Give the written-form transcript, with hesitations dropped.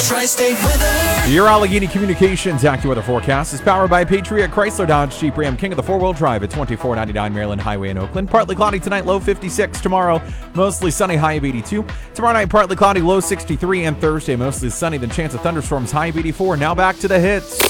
Tri-State weather. Your Allegheny Communications AccuWeather forecast is powered by Patriot Chrysler Dodge Jeep Ram King of the four-wheel drive at 2499 Maryland Highway in Oakland. Partly cloudy tonight, low 56. Tomorrow, mostly sunny, high of 82. Tomorrow night, partly cloudy, low 63. And Thursday, mostly sunny, then chance of thunderstorms, high of 84. Now back to the hits.